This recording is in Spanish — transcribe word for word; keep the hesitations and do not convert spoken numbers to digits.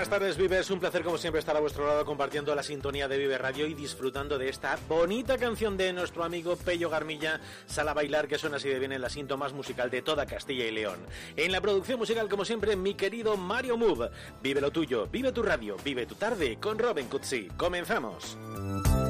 Buenas tardes, Vivers. Un placer, como siempre, estar a vuestro lado compartiendo la sintonía de Vive Radio y disfrutando de esta bonita canción de nuestro amigo Pello Garmilla, Sala Bailar, que suena así de bien en la cinta más musical de toda Castilla y León. En la producción musical, como siempre, mi querido Mario Move. Vive lo tuyo, vive tu radio, vive tu tarde con Robin Cutsi. Comenzamos.